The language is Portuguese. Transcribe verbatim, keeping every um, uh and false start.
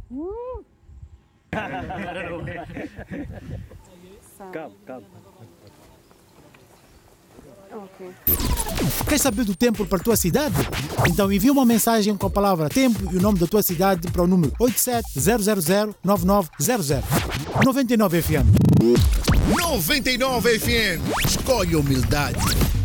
Calma, calma. Ok. Quer saber do tempo para a tua cidade? Então envia uma mensagem com a palavra tempo e o nome da tua cidade para o número oito sete zero zero zero nove nove zero zero. noventa e nove F M. noventa e nove F M. Escolhe humildade.